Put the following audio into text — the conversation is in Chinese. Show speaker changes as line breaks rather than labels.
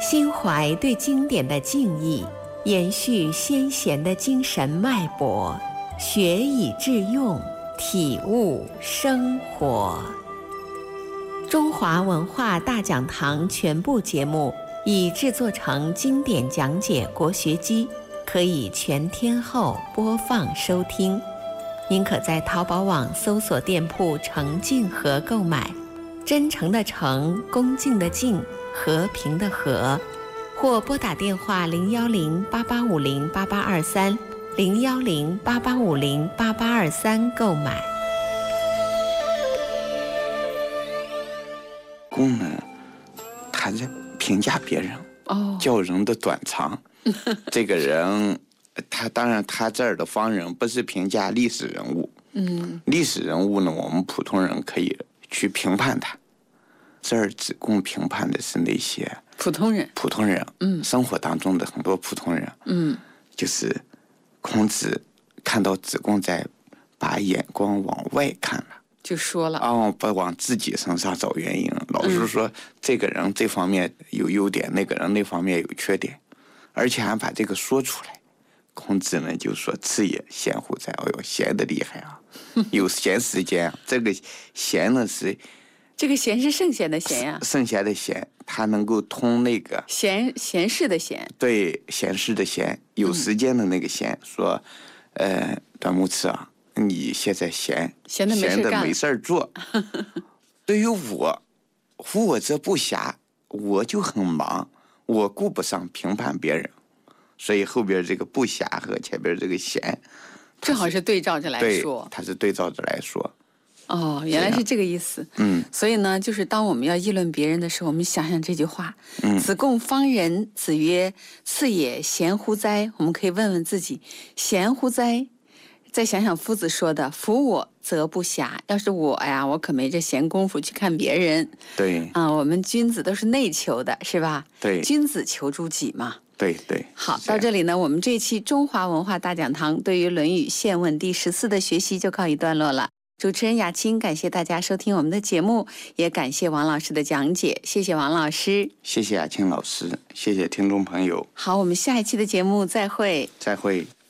心怀对经典的敬意，延续先贤的精神脉搏，学以致用，体悟生活。中华文化大讲堂全部节目已制作成经典讲解国学机，可以全天候播放收听。您可在淘宝网搜索店铺诚敬和购买，真诚的诚，恭敬的敬，和平的和，或拨打电话010-8850-8823 010-8850-8823购买。
公呢，他在评价别人，叫人的短长。这个人，他当然他这儿的方人不是评价历史人物，历史人物呢，我们普通人可以去评判他。这儿子贡评判的是那些普通人，生活当中的很多普通人，就是孔子看到子贡在把眼光往外看了，就说了不往自己身上找原因，老是说这个人这方面有优点，那个人那方面有缺点，而且还把这个说出来。孔子呢就说：“次也贤乎哉？”哎呦，贤的厉害啊，有闲时间。这个贤呢是。
这个贤是圣贤的贤呀，
圣贤的贤，他能够通那个
贤士的贤，
对，贤士的贤，有时间的那个贤。说，端木赐啊，你现在闲的没事做。对于我这不暇，我就很忙，我顾不上评判别人，所以后边这个不暇和前边这个闲，
正好是对照着来说。
对，它是对照着来说。
原来是这个意思。所以呢，就是当我们要议论别人的时候，我们想想这句话：子贡方人，子曰：“次也贤乎哉？”我们可以问问自己：贤乎哉？再想想夫子说的：“夫我则不暇。”要是我呀，我可没这闲工夫去看别人。
对
我们君子都是内求的，是吧？
对，
君子求诸己嘛。
对。
好，到这里呢，我们这期中华文化大讲堂对于《论语宪问》第14的学习就告一段落了。主持人雅青，感谢大家收听我们的节目，也感谢王老师的讲解，谢谢王老师，
谢谢雅青老师，谢谢听众朋友。
好，我们下一期的节目再会。
再会。